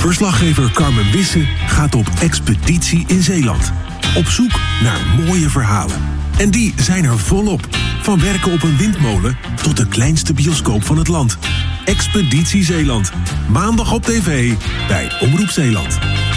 Verslaggever Carmen Wisse gaat op expeditie in Zeeland. Op zoek naar mooie verhalen. En die zijn er volop. Van werken op een windmolen tot de kleinste bioscoop van het land. Expeditie Zeeland. Maandag op tv bij Omroep Zeeland.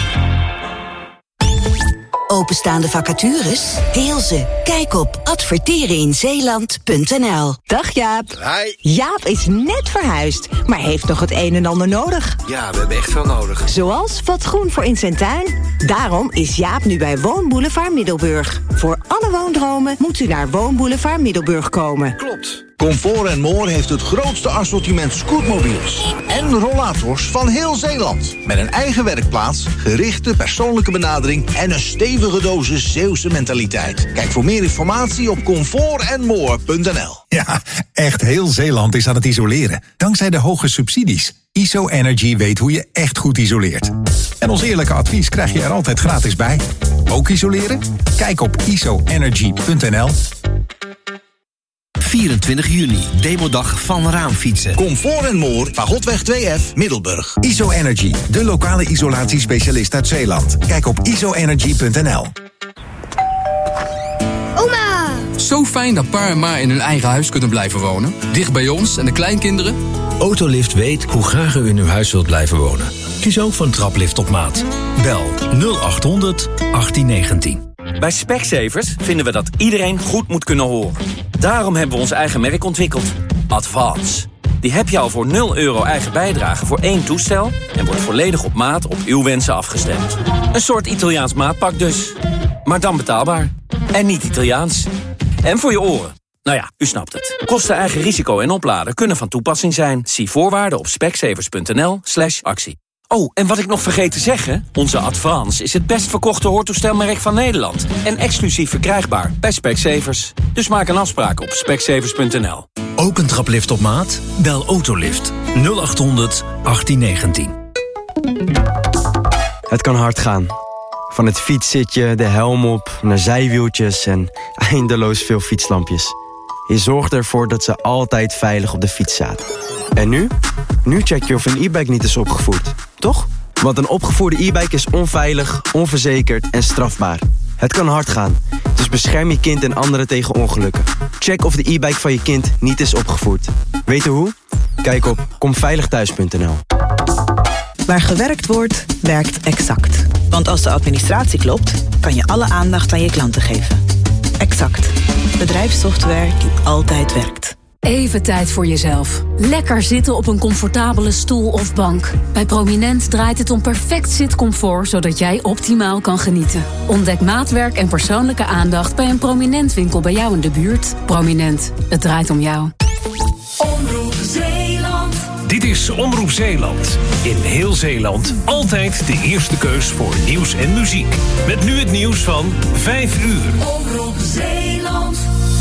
Openstaande vacatures? Deel ze. Kijk op adverterieninzeeland.nl. Dag Jaap. Hi. Jaap is net verhuisd, maar heeft nog het een en ander nodig. Ja, we hebben echt veel nodig. Zoals wat groen voor in zijn tuin. Daarom is Jaap nu bij Woonboulevard Middelburg. Voor alle woondromen moet u naar Woonboulevard Middelburg komen. Klopt. Comfort & More heeft het grootste assortiment scootmobiels en rollators van heel Zeeland. Met een eigen werkplaats, gerichte persoonlijke benadering en een stevige dosis Zeeuwse mentaliteit. Kijk voor meer informatie op comfortandmore.nl. Ja, echt heel Zeeland is aan het isoleren. Dankzij de hoge subsidies. ISO Energy weet hoe je echt goed isoleert. En ons eerlijke advies krijg je er altijd gratis bij. Ook isoleren? Kijk op isoenergy.nl. 24 juni, demodag van Raamfietsen. Comfort & More, Fagotweg 2F, Middelburg. ISO Energy, de lokale isolatiespecialist uit Zeeland. Kijk op isoenergy.nl. Oma! Zo fijn dat pa en ma in hun eigen huis kunnen blijven wonen. Dicht bij ons en de kleinkinderen. Autolift weet hoe graag u in uw huis wilt blijven wonen. Kies ook voor een traplift op maat. Bel 0800 1819. Bij Specsavers vinden we dat iedereen goed moet kunnen horen. Daarom hebben we ons eigen merk ontwikkeld. Advance. Die heb je al voor €0 eigen bijdrage voor 1 toestel... en wordt volledig op maat op uw wensen afgestemd. Een soort Italiaans maatpak dus. Maar dan betaalbaar. En niet Italiaans. En voor je oren. Nou ja, u snapt het. Kosten, eigen risico en opladen kunnen van toepassing zijn. Zie voorwaarden op specsavers.nl/actie. Oh, en wat ik nog vergeet te zeggen... onze Advance is het best verkochte hoortoestelmerk van Nederland. En exclusief verkrijgbaar bij Specsavers. Dus maak een afspraak op specsavers.nl. Ook een traplift op maat? Bel Autolift 0800 1819. Het kan hard gaan. Van het fietszitje, de helm op, naar zijwieltjes en eindeloos veel fietslampjes. Je zorgt ervoor dat ze altijd veilig op de fiets zaten. En nu? Nu check je of een e-bike niet is opgevoerd, toch? Want een opgevoerde e-bike is onveilig, onverzekerd en strafbaar. Het kan hard gaan, dus bescherm je kind en anderen tegen ongelukken. Check of de e-bike van je kind niet is opgevoerd. Weet u hoe? Kijk op komveiligthuis.nl. Waar gewerkt wordt, werkt Exact. Want als de administratie klopt, kan je alle aandacht aan je klanten geven. Exact. Bedrijfssoftware die altijd werkt. Even tijd voor jezelf. Lekker zitten op een comfortabele stoel of bank. Bij Prominent draait het om perfect zitcomfort, zodat jij optimaal kan genieten. Ontdek maatwerk en persoonlijke aandacht bij een Prominent winkel bij jou in de buurt. Prominent, het draait om jou. Omroep Zeeland. Dit is Omroep Zeeland. In heel Zeeland altijd de eerste keus voor nieuws en muziek. Met nu het nieuws van 5 uur. Omroep Zeeland.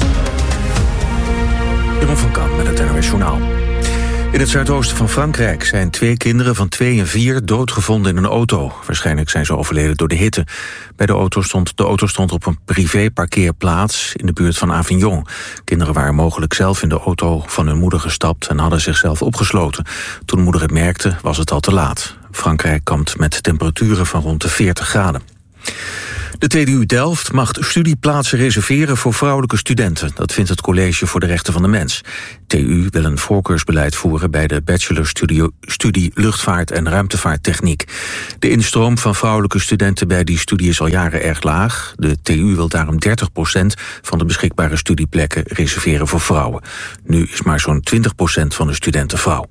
Jeroen van Kamp met het NOS Journaal. In het zuidoosten van Frankrijk zijn 2 kinderen van 2 en 4 doodgevonden in een auto. Waarschijnlijk zijn ze overleden door de hitte. De auto stond op een privéparkeerplaats in de buurt van Avignon. Kinderen waren mogelijk zelf in de auto van hun moeder gestapt en hadden zichzelf opgesloten. Toen de moeder het merkte, was het al te laat. Frankrijk kampt met temperaturen van rond de 40 graden. De TDU Delft mag studieplaatsen reserveren voor vrouwelijke studenten. Dat vindt het College voor de Rechten van de Mens. TU wil een voorkeursbeleid voeren bij de bachelorstudie Luchtvaart en Ruimtevaarttechniek. De instroom van vrouwelijke studenten bij die studie is al jaren erg laag. De TU wil daarom 30% van de beschikbare studieplekken reserveren voor vrouwen. Nu is maar zo'n 20% van de studenten vrouw.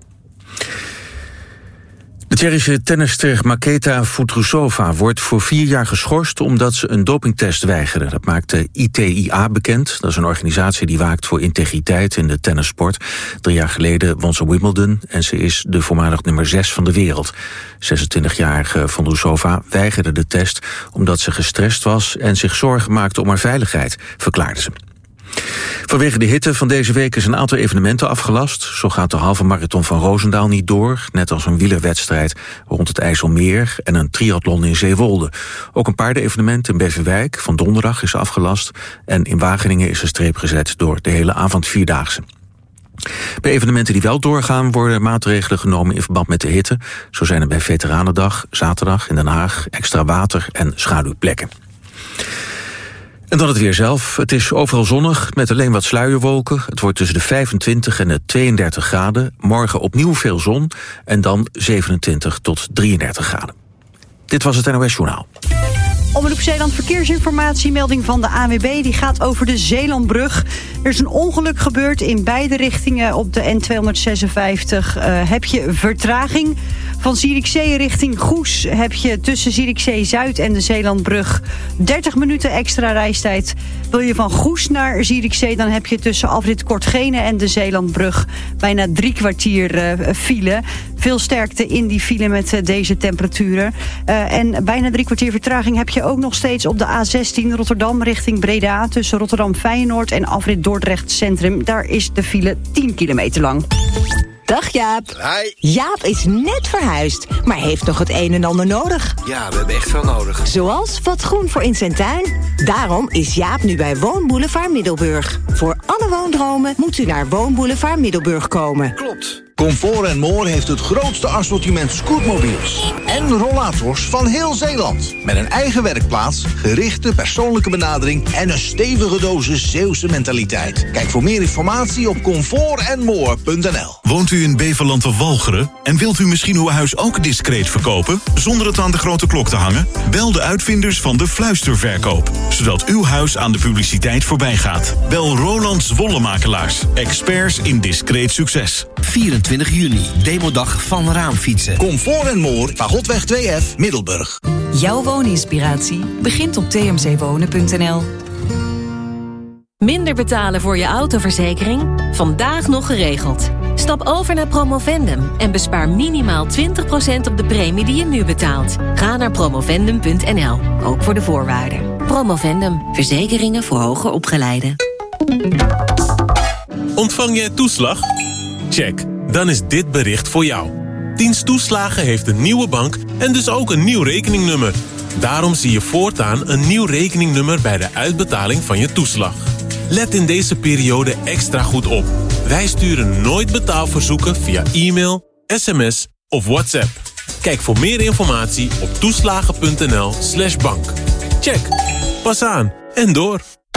De Tsjechische tennisster Markéta Vondrousova wordt voor 4 jaar geschorst omdat ze een dopingtest weigerde. Dat maakt de ITIA bekend. Dat is een organisatie die waakt voor integriteit in de tennissport. 3 jaar geleden won ze Wimbledon en ze is de voormalig nummer 6 van de wereld. 26-jarige Vondrousova weigerde de test omdat ze gestrest was en zich zorgen maakte om haar veiligheid, verklaarde ze. Vanwege de hitte van deze week is een aantal evenementen afgelast. Zo gaat de halve marathon van Roosendaal niet door, net als een wielerwedstrijd rond het IJsselmeer en een triathlon in Zeewolde. Ook een paardenevenement in Beverwijk van donderdag is afgelast en in Wageningen is een streep gezet door de hele avond 4-daagse. Bij evenementen die wel doorgaan worden maatregelen genomen in verband met de hitte. Zo zijn er bij Veteranendag, zaterdag in Den Haag extra water- en schaduwplekken. En dan het weer zelf. Het is overal zonnig, met alleen wat sluierwolken. Het wordt tussen de 25 en de 32 graden. Morgen opnieuw veel zon en dan 27 tot 33 graden. Dit was het NOS Journaal. Omroep Zeeland verkeersinformatie, melding van de ANWB. Die gaat over de Zeelandbrug. Er is een ongeluk gebeurd in beide richtingen op de N256. Heb je vertraging. Van Zierikzee richting Goes heb je tussen Zierikzee Zuid en de Zeelandbrug 30 minuten extra reistijd. Wil je van Goes naar Zierikzee, dan heb je tussen afrit Kortgene en de Zeelandbrug bijna 3 kwartier file. Veel sterkte in die file met deze temperaturen. En bijna 3 kwartier vertraging heb je ook nog steeds op de A16 Rotterdam richting Breda. Tussen Rotterdam Feyenoord en afrit Dordrecht Centrum. Daar is de file 10 kilometer lang. Dag Jaap. Hi. Jaap is net verhuisd, maar heeft nog het een en ander nodig. Ja, we hebben echt veel nodig. Zoals wat groen voor in zijn tuin. Daarom is Jaap nu bij Woonboulevard Middelburg. Voor alle woondromen moet u naar Woonboulevard Middelburg komen. Klopt. Comfort & More heeft het grootste assortiment scootmobiels en rollators van heel Zeeland. Met een eigen werkplaats, gerichte persoonlijke benadering en een stevige dosis Zeeuwse mentaliteit. Kijk voor meer informatie op comfortandmore.nl. Woont u in Beverland of Walcheren en wilt u misschien uw huis ook discreet verkopen, zonder het aan de grote klok te hangen? Bel de uitvinders van de fluisterverkoop, zodat uw huis aan de publiciteit voorbij gaat. Bel Roland Zwollemakelaars, experts in discreet succes. 24 juni, demodag van Raamfietsen. Comfort & More, Fagotweg 2F, Middelburg. Jouw wooninspiratie begint op tmcwonen.nl. Minder betalen voor je autoverzekering? Vandaag nog geregeld. Stap over naar Promovendum en bespaar minimaal 20% op de premie die je nu betaalt. Ga naar promovendum.nl, ook voor de voorwaarden. Promovendum, verzekeringen voor hoger opgeleiden. Ontvang jij toeslag? Check, dan is dit bericht voor jou. Dienst Toeslagen heeft een nieuwe bank en dus ook een nieuw rekeningnummer. Daarom zie je voortaan een nieuw rekeningnummer bij de uitbetaling van je toeslag. Let in deze periode extra goed op. Wij sturen nooit betaalverzoeken via e-mail, sms of WhatsApp. Kijk voor meer informatie op toeslagen.nl/bank. Check, pas aan en door.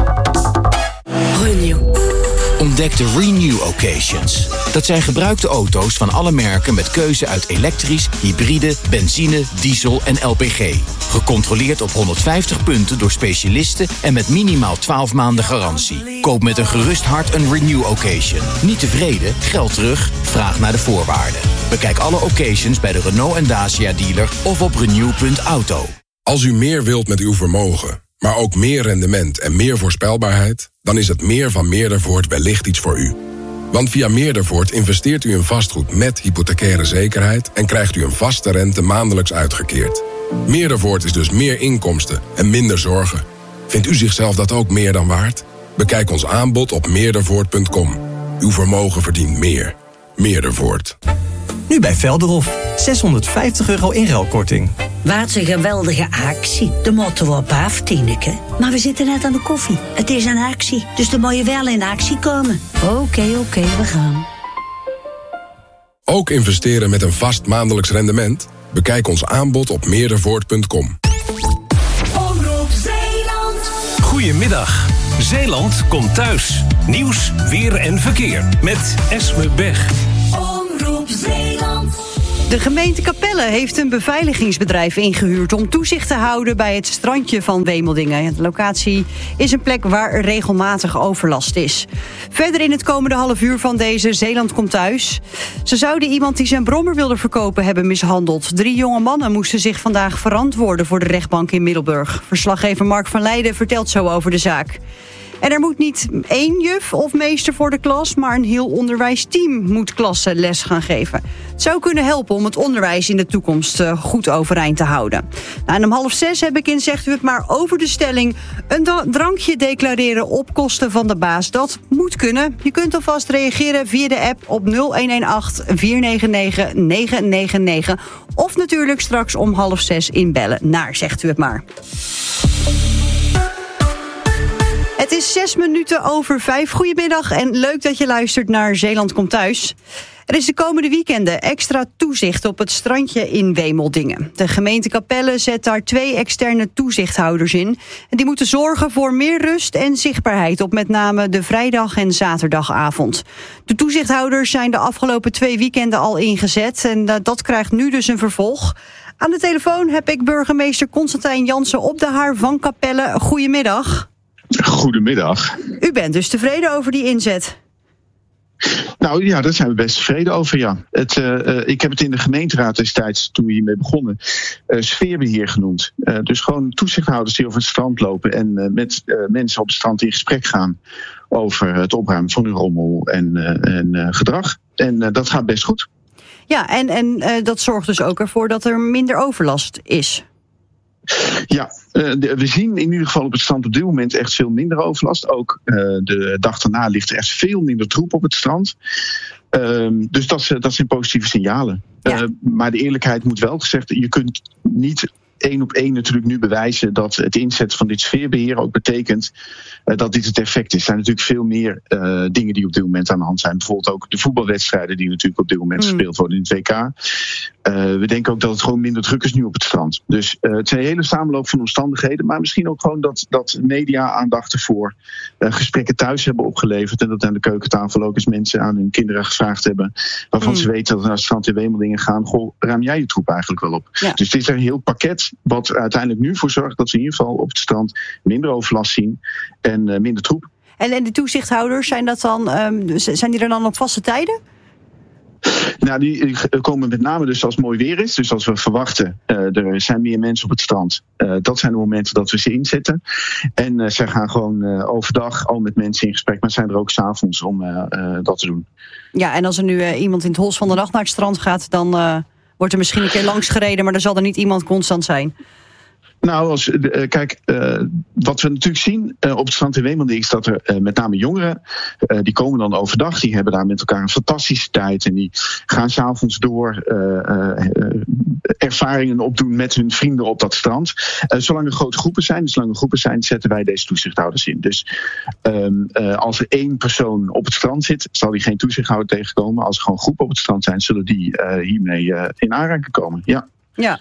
Renew. Ontdek de Renew Occasions. Dat zijn gebruikte auto's van alle merken met keuze uit elektrisch, hybride, benzine, diesel en LPG. Gecontroleerd op 150 punten door specialisten en met minimaal 12 maanden garantie. Koop met een gerust hart een Renew Occasion. Niet tevreden? Geld terug? Vraag naar de voorwaarden. Bekijk alle occasions bij de Renault en Dacia dealer of op renew.auto. Als u meer wilt met uw vermogen, maar ook meer rendement en meer voorspelbaarheid, dan is het meer van Meerdervoort wellicht iets voor u. Want via Meerdervoort investeert u in vastgoed met hypothecaire zekerheid en krijgt u een vaste rente maandelijks uitgekeerd. Meerdervoort is dus meer inkomsten en minder zorgen. Vindt u zichzelf dat ook meer dan waard? Bekijk ons aanbod op meerdervoort.com. Uw vermogen verdient meer. Meerdervoort. Nu bij Velderhof. €650 inruilkorting. Wat een geweldige actie. De moeten we op af, Tineke. Maar we zitten net aan de koffie. Het is een actie, dus dan moet je wel in actie komen. Oké, we gaan. Ook investeren met een vast maandelijks rendement? Bekijk ons aanbod op meerdervoort.com. Omroep Zeeland. Goedemiddag. Zeeland komt thuis. Nieuws, weer en verkeer. Met Esme Bech. Omroep Zeeland. De gemeente Capelle heeft een beveiligingsbedrijf ingehuurd om toezicht te houden bij het strandje van Wemeldingen. De locatie is een plek waar regelmatig overlast is. Verder in het komende half uur van deze Zeeland komt thuis. Ze zouden iemand die zijn brommer wilde verkopen hebben mishandeld. 3 jonge mannen moesten zich vandaag verantwoorden voor de rechtbank in Middelburg. Verslaggever Mark van Leijden vertelt zo over de zaak. En er moet niet 1 juf of meester voor de klas, maar een heel onderwijsteam moet klassen les gaan geven. Het zou kunnen helpen om het onderwijs in de toekomst goed overeind te houden. Nou, en om 5:30 heb ik in Zegt U Het Maar over de stelling: een drankje declareren op kosten van de baas. Dat moet kunnen. Je kunt alvast reageren via de app op 0118-499-999. Of natuurlijk straks om 5:30 inbellen naar Zegt U Het Maar. Het is 6 minuten over 5. Goedemiddag en leuk dat je luistert naar Zeeland komt thuis. Er is de komende weekenden extra toezicht op het strandje in Wemeldingen. De gemeente Capelle zet daar 2 externe toezichthouders in. En die moeten zorgen voor meer rust en zichtbaarheid op met name de vrijdag- en zaterdagavond. De toezichthouders zijn de afgelopen 2 weekenden al ingezet en dat krijgt nu dus een vervolg. Aan de telefoon heb ik burgemeester Constantijn Jansen op de Haar van Capelle. Goedemiddag. Goedemiddag. U bent dus tevreden over die inzet? Nou ja, daar zijn we best tevreden over, ja. Ik heb het in de gemeenteraad destijds, toen we hiermee begonnen, sfeerbeheer genoemd. Dus gewoon toezichthouders die over het strand lopen en met mensen op het strand in gesprek gaan over het opruimen van hun rommel en gedrag. En dat gaat best goed. Ja, en dat zorgt dus ook ervoor dat er minder overlast is. Ja, we zien in ieder geval op het strand op dit moment echt veel minder overlast. Ook de dag daarna ligt er echt veel minder troep op het strand. Dus dat zijn positieve signalen. Ja. Maar de eerlijkheid moet wel gezegd, je kunt niet 1 op 1 natuurlijk nu bewijzen dat het inzetten van dit sfeerbeheer ook betekent dat dit het effect is. Er zijn natuurlijk veel meer dingen die op dit moment aan de hand zijn. Bijvoorbeeld ook de voetbalwedstrijden die natuurlijk op dit moment gespeeld worden in het WK. We denken ook dat het gewoon minder druk is nu op het strand. Dus het zijn een hele samenloop van omstandigheden. Maar misschien ook gewoon dat media aandacht ervoor gesprekken thuis hebben opgeleverd. En dat aan de keukentafel ook eens mensen aan hun kinderen gevraagd hebben. Waarvan ze weten dat we naar het strand in Wemeldingen gaan. Goh, ruim jij je troep eigenlijk wel op? Ja. Dus het is een heel pakket wat er uiteindelijk nu voor zorgt dat we in ieder geval op het strand minder overlast zien en minder troep. En de toezichthouders, zijn die er dan op vaste tijden? Nou, die komen met name dus als het mooi weer is. Dus als we verwachten, er zijn meer mensen op het strand. Dat zijn de momenten dat we ze inzetten. En zij gaan gewoon overdag al met mensen in gesprek. Maar zijn er ook 's avonds om dat te doen. Ja, en als er nu iemand in het hols van de nacht naar het strand gaat, dan wordt er misschien een keer langs gereden, maar er zal er niet iemand constant zijn. Nou, wat we natuurlijk zien op het strand in Wemeldingen is dat er met name jongeren, die komen dan overdag, die hebben daar met elkaar een fantastische tijd en die gaan 's avonds door ervaringen opdoen met hun vrienden op dat strand. Zolang er grote groepen zijn, zetten wij deze toezichthouders in. Dus als er 1 persoon op het strand zit, zal die geen toezichthouder tegenkomen. Als er gewoon groepen op het strand zijn, zullen die hiermee in aanraking komen. Ja. Ja,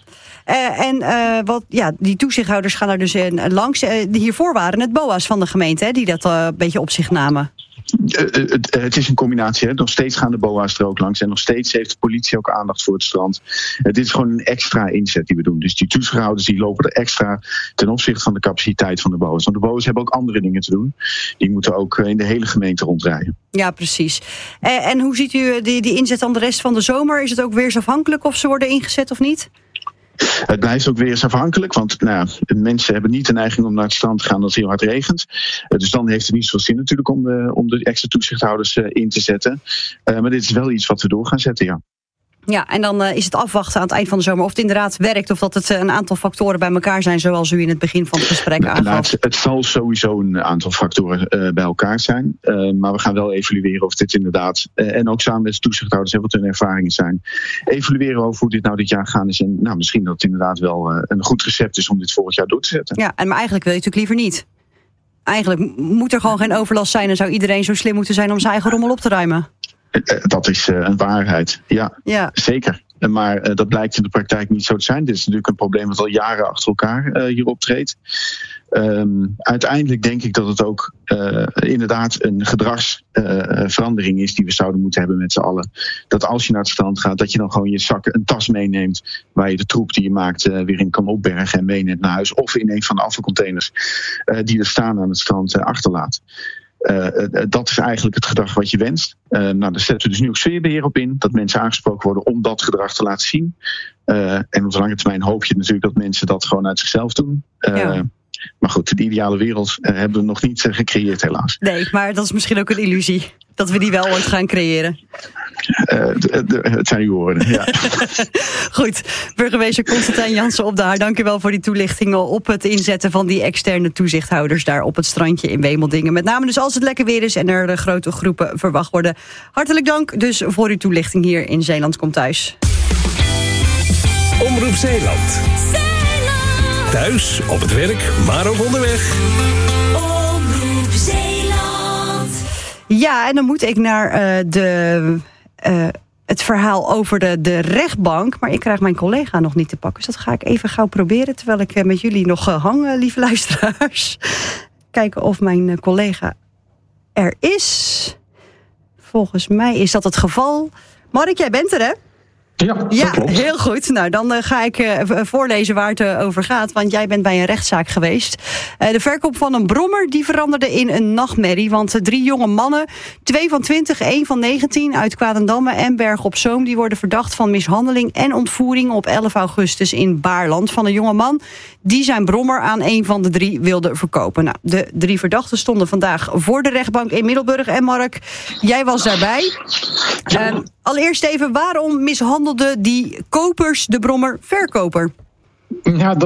die toezichthouders gaan er dus langs. Hiervoor waren het BOA's van de gemeente die dat een beetje op zich namen. Het is een combinatie. Hè. Nog steeds gaan de BOA's er ook langs. En nog steeds heeft de politie ook aandacht voor het strand. Dit is gewoon een extra inzet die we doen. Dus die toezichthouders die lopen er extra ten opzichte van de capaciteit van de BOA's. Want de BOA's hebben ook andere dingen te doen. Die moeten ook in de hele gemeente rondrijden. Ja, precies. En hoe ziet u die inzet aan de rest van de zomer? Is het ook weersafhankelijk of ze worden ingezet of niet? Het blijft ook weer eens afhankelijk, want mensen hebben niet de neiging om naar het strand te gaan als het heel hard regent. Dus dan heeft het niet zoveel zin natuurlijk om de extra toezichthouders in te zetten. Maar dit is wel iets wat we door gaan zetten, ja. Ja, en dan is het afwachten aan het eind van de zomer of het inderdaad werkt of dat het een aantal factoren bij elkaar zijn, zoals u in het begin van het gesprek aangaf. Het zal sowieso een aantal factoren bij elkaar zijn. Maar we gaan wel evalueren of dit inderdaad, en ook samen met de toezichthouders en wat hun ervaringen zijn, evalueren over hoe dit nou dit jaar gaan is. En misschien dat het inderdaad wel een goed recept is om dit volgend jaar door te zetten. Ja, maar eigenlijk wil je het natuurlijk liever niet. Eigenlijk moet er gewoon geen overlast zijn en zou iedereen zo slim moeten zijn om zijn eigen rommel op te ruimen. Dat is een waarheid, ja. Zeker. Maar dat blijkt in de praktijk niet zo te zijn. Dit is natuurlijk een probleem dat al jaren achter elkaar hier optreedt. Uiteindelijk denk ik dat het ook inderdaad een gedragsverandering is die we zouden moeten hebben met z'n allen. Dat als je naar het strand gaat, dat je dan gewoon je zakken, een tas meeneemt waar je de troep die je maakt weer in kan opbergen en meeneemt naar huis. Of in een van de afvalcontainers die er staan aan het strand achterlaat. Dat is eigenlijk het gedrag wat je wenst. Daar zetten we dus nu ook sfeerbeheer op in. Dat mensen aangesproken worden om dat gedrag te laten zien. En op de lange termijn hoop je natuurlijk dat mensen dat gewoon uit zichzelf doen. Maar goed, de ideale wereld hebben we nog niet gecreëerd helaas. Nee, maar dat is misschien ook een illusie. Dat we die wel ooit gaan creëren. Het zijn uw woorden, ja. Goed, burgemeester Constantijn Jansen op de Haar. Dank u wel voor die toelichtingen op het inzetten van die externe toezichthouders daar op het strandje in Wemeldingen. Met name dus als het lekker weer is en er grote groepen verwacht worden. Hartelijk dank dus voor uw toelichting hier in Zeeland komt thuis. Omroep Zeeland. Thuis, op het werk, maar ook onderweg. Omroep Zeeland. Ja, en dan moet ik naar het verhaal over de rechtbank. Maar ik krijg mijn collega nog niet te pakken. Dus dat ga ik even gauw proberen. Terwijl ik met jullie nog hang, lieve luisteraars. Kijken of mijn collega er is. Volgens mij is dat het geval. Mark, jij bent er, hè? Ja, heel goed. Nou, dan ga ik voorlezen waar het over gaat. Want jij bent bij een rechtszaak geweest. De verkoop van een brommer die veranderde in een nachtmerrie. Want 3 jonge mannen, 2 van 20, 1 van 19... uit Kwadendamme en Berg op Zoom... die worden verdacht van mishandeling en ontvoering... op 11 augustus in Baarland van een jonge man... die zijn brommer aan een van de 3 wilde verkopen. Nou, de 3 verdachten stonden vandaag voor de rechtbank in Middelburg. En Mark, jij was daarbij. Allereerst even, waarom mishandelden die kopers de brommer verkoper? Ja,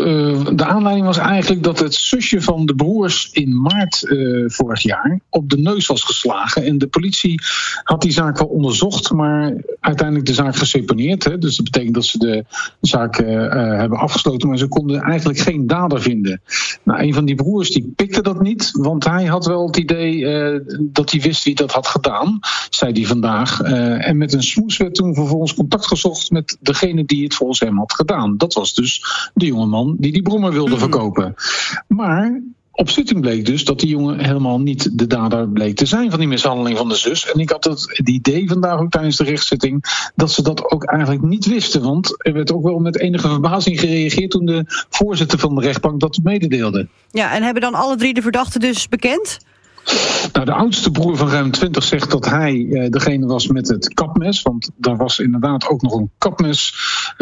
de aanleiding was eigenlijk dat het zusje van de broers in maart vorig jaar op de neus was geslagen. En de politie had die zaak wel onderzocht, maar uiteindelijk de zaak geseponeerd. Hè. Dus dat betekent dat ze de zaak hebben afgesloten, maar ze konden eigenlijk geen dader vinden. Nou, een van die broers die pikte dat niet, want hij had wel het idee dat hij wist wie dat had gedaan, zei hij vandaag. En met een smoes werd toen vervolgens contact gezocht met degene die het volgens hem had gedaan. Dat was dus de jongeman die brommer wilde verkopen. Maar op zitting bleek dus dat die jongen helemaal niet de dader bleek te zijn van die mishandeling van de zus. En ik had het idee vandaag ook tijdens de rechtszitting dat ze dat ook eigenlijk niet wisten. Want er werd ook wel met enige verbazing gereageerd toen de voorzitter van de rechtbank dat mededeelde. Ja, en hebben dan alle 3 de verdachten dus bekend? Nou, de oudste broer van ruim 20 zegt dat hij degene was met het kapmes. Want daar was inderdaad ook nog een kapmes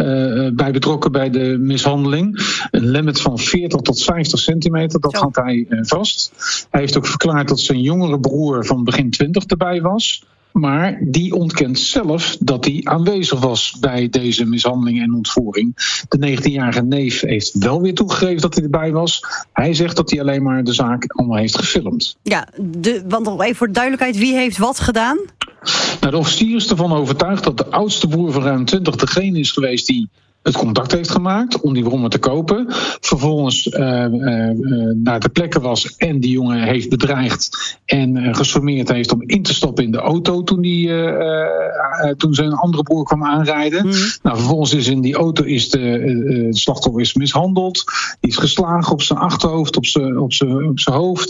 bij betrokken bij de mishandeling. Een lemmet van 40 tot 50 centimeter, dat had hij vast. Hij heeft ook verklaard dat zijn jongere broer van begin 20 erbij was. Maar die ontkent zelf dat hij aanwezig was bij deze mishandeling en ontvoering. De 19-jarige neef heeft wel weer toegegeven dat hij erbij was. Hij zegt dat hij alleen maar de zaak allemaal heeft gefilmd. Ja, want nog even voor de duidelijkheid, wie heeft wat gedaan? Nou, de officier is ervan overtuigd dat de oudste broer van ruim 20 degene is geweest die het contact heeft gemaakt om die brommer te kopen. Vervolgens naar de plekke was en die jongen heeft bedreigd en gesommeerd heeft om in te stappen in de auto toen zijn andere broer kwam aanrijden. Nou, vervolgens is in die auto het slachtoffer is mishandeld. Die is geslagen op zijn achterhoofd, op zijn hoofd.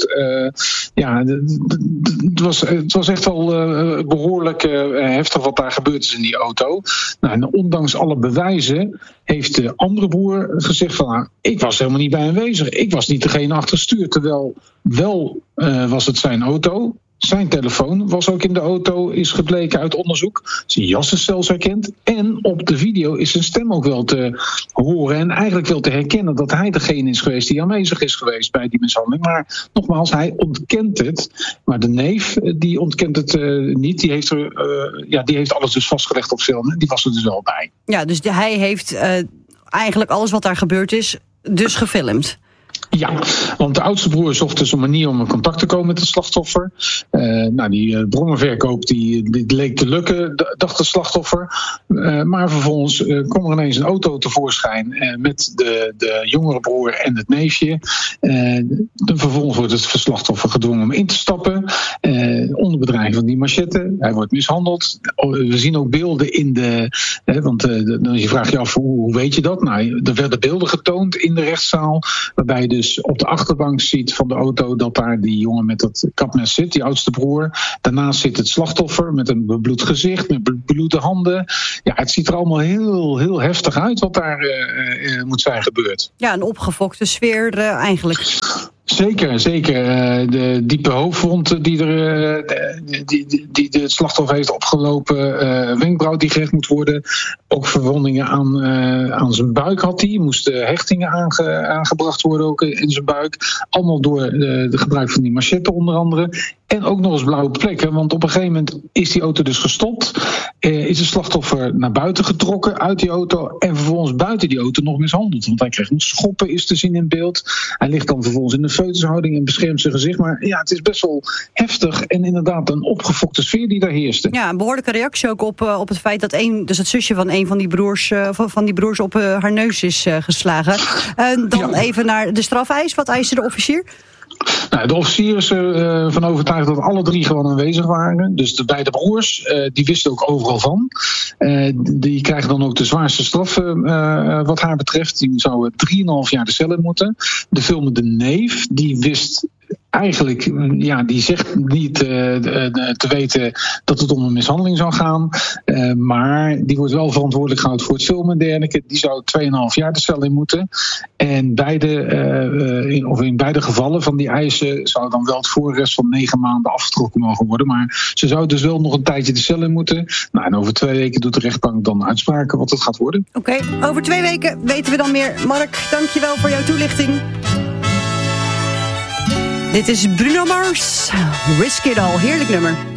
Het was echt wel behoorlijk heftig wat daar gebeurd is in die auto. Nou, en ondanks alle bewijzen heeft de andere broer gezegd van ik was helemaal niet bij aanwezig. Ik was niet degene achter het stuur. Terwijl wel was het zijn auto. Zijn telefoon was ook in de auto, is gebleken uit onderzoek. Zijn jas is zelfs herkend. En op de video is zijn stem ook wel te horen en eigenlijk wel te herkennen dat hij degene is geweest die aanwezig is geweest bij die mishandeling. Maar nogmaals, hij ontkent het. Maar de neef, die ontkent het niet. Die heeft alles dus vastgelegd op film en die was er dus wel bij. Ja, dus hij heeft eigenlijk alles wat daar gebeurd is dus gefilmd. Ja, want de oudste broer zocht dus een manier om in contact te komen met het slachtoffer. Die brommerverkoop die leek te lukken, dacht het slachtoffer. Maar vervolgens kwam er ineens een auto tevoorschijn met de jongere broer en het neefje. Vervolgens wordt het slachtoffer gedwongen om in te stappen. Onder bedreiging van die machette. Hij wordt mishandeld. We zien ook beelden in want je vraagt je af, hoe weet je dat? Nou, er werden beelden getoond in de rechtszaal, waarbij je dus op de achterbank ziet van de auto dat daar die jongen met dat kapmes zit, die oudste broer. Daarnaast zit het slachtoffer met een bebloed gezicht, met bebloede handen. Ja, het ziet er allemaal heel, heel heftig uit wat daar moet zijn gebeurd. Ja, een opgefokte sfeer eigenlijk. Zeker. De diepe hoofdwond die de slachtoffer heeft opgelopen, wenkbrauw die gerecht moet worden. Ook verwondingen aan zijn buik had hij. Moesten hechtingen aangebracht worden ook in zijn buik. Allemaal door de gebruik van die machette onder andere. En ook nog eens blauwe plekken, want op een gegeven moment is die auto dus gestopt. Is het slachtoffer naar buiten getrokken uit die auto en vervolgens buiten die auto nog mishandeld. Want hij kreeg nog schoppen, is te zien in beeld. Hij ligt dan vervolgens in de foetushouding en beschermt zijn gezicht. Maar ja, het is best wel heftig en inderdaad een opgefokte sfeer die daar heerste. Ja, een behoorlijke reactie ook op het feit dat dus het zusje van een van die broers op haar neus is geslagen. Dan even naar de strafeis. Wat eiste de officier? Nou, de officier is ervan overtuigd dat alle 3 gewoon aanwezig waren. Dus de beide broers, die wisten ook overal van. Die krijgen dan ook de zwaarste straf wat haar betreft. Die zou 3,5 jaar de cel in moeten. De filmende neef, die wist eigenlijk, die zegt niet te weten dat het om een mishandeling zou gaan. Maar die wordt wel verantwoordelijk gehouden voor het filmen en dergelijke. Die zou 2,5 jaar de cel in moeten. En in beide gevallen van die eisen zou dan wel het voorrest van 9 maanden afgetrokken mogen worden. Maar ze zou dus wel nog een tijdje de cel in moeten. Nou, en over 2 weken doet de rechtbank dan uitspraken wat het gaat worden. Oké, over 2 weken weten we dan meer. Mark, dankjewel voor jouw toelichting. Dit is Bruno Mars. Risk It All. Heerlijk nummer.